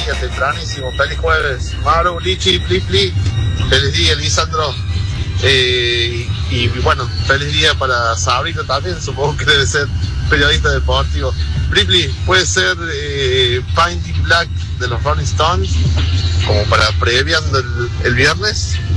día, tempranísimo. Feliz jueves. Maru, Lichi, Pli. Feliz día, Lisandro. Y bueno, feliz día para Sabrina también, supongo que debe ser periodista deportivo. Pli, puede ser Painting Black de los Rolling Stones, como para previando el viernes.